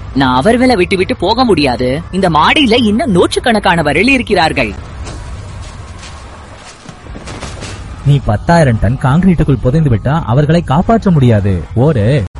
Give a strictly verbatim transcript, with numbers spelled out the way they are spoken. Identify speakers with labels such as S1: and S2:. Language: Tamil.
S1: நான் அவர்களை விட்டு விட்டு போக முடியாது. இந்த மாடியில இன்னும் நூற்றுக்கணக்கானவர்கள் இருக்கிறார்கள்.
S2: நீ பத்தாயிரம் டன் காங்கிரீட்டுக்குள் புதைந்து விட்டா அவர்களை காப்பாற்ற முடியாது. ஒரு